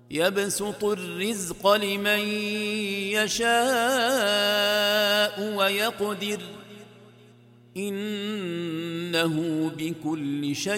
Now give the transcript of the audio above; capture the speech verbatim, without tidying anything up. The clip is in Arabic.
يبسط الرزق لمن يشاء ويقدر إنه بكل شيء